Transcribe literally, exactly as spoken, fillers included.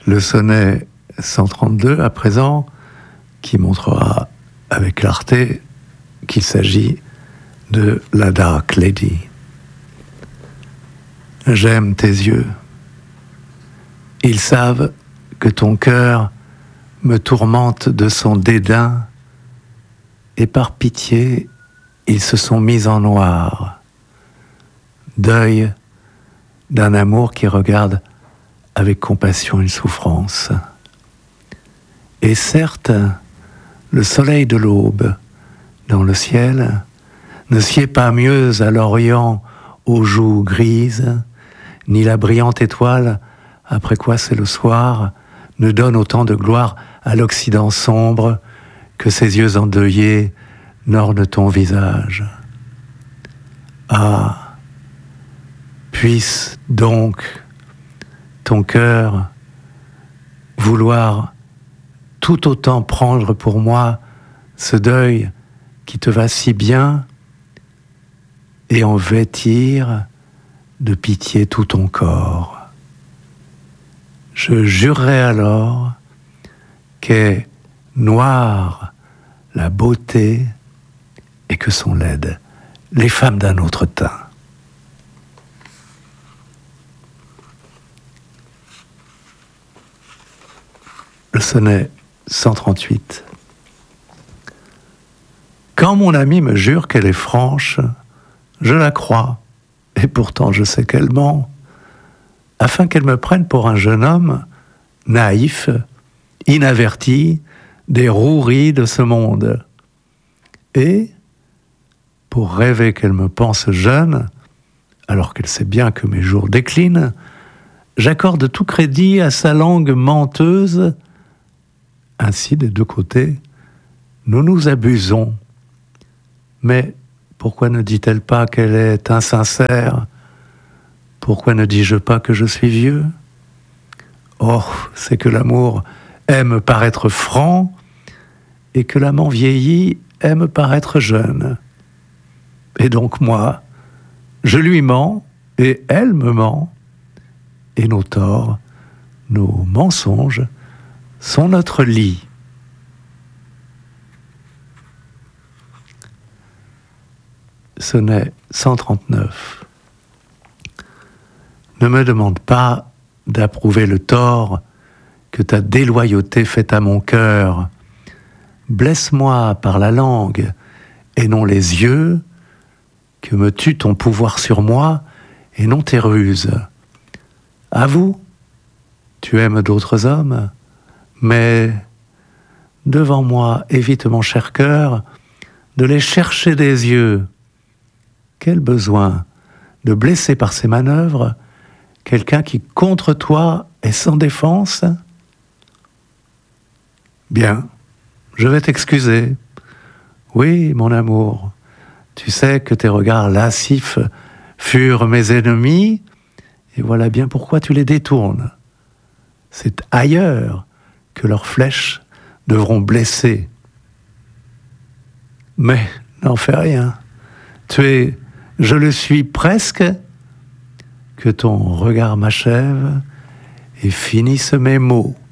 Le sonnet cent trente-deux, à présent, qui montrera avec clarté qu'il s'agit de la Dark Lady. J'aime tes yeux. Ils savent que ton cœur me tourmente de son dédain, et par pitié, ils se sont mis en noir. Deuil d'un amour qui regarde avec compassion une souffrance. Et certes, le soleil de l'aube dans le ciel ne sied pas mieux à l'Orient aux joues grises, ni la brillante étoile, après quoi c'est le soir, ne donne autant de gloire à l'Occident sombre que ses yeux endeuillés n'ornent ton visage. Ah, puisse donc ton cœur vouloir tout autant prendre pour moi ce deuil qui te va si bien et en vêtir de pitié tout ton corps. Je jurerai alors qu'est noire la beauté et que sont laides les femmes d'un autre teint. Le sonnet cent trente-huit. Quand mon amie me jure qu'elle est franche, je la crois, et pourtant je sais qu'elle ment, afin qu'elle me prenne pour un jeune homme naïf, inaverti des roueries de ce monde. Et, pour rêver qu'elle me pense jeune, alors qu'elle sait bien que mes jours déclinent, j'accorde tout crédit à sa langue menteuse. Ainsi, des deux côtés, nous nous abusons. Mais pourquoi ne dit-elle pas qu'elle est insincère ? Pourquoi ne dis-je pas que je suis vieux ? Oh, c'est que l'amour aime paraître franc et que l'amant vieilli aime paraître jeune. Et donc moi, je lui mens et elle me ment. Et nos torts, nos mensonges sont notre lit. Sonnet cent trente-neuf. Ne me demande pas d'approuver le tort que ta déloyauté fait à mon cœur. Blesse-moi par la langue et non les yeux, que me tue ton pouvoir sur moi et non tes ruses. Avoue, tu aimes d'autres hommes, mais devant moi, évite, mon cher cœur, de les chercher des yeux. Quel besoin de blesser par ses manœuvres quelqu'un qui, contre toi, est sans défense ? Bien, je vais t'excuser. Oui, mon amour, tu sais que tes regards lascifs furent mes ennemis, et voilà bien pourquoi tu les détournes. C'est ailleurs que leurs flèches devront blesser. Mais n'en fais rien. Tu es, je le suis presque, que ton regard m'achève et finisse mes mots.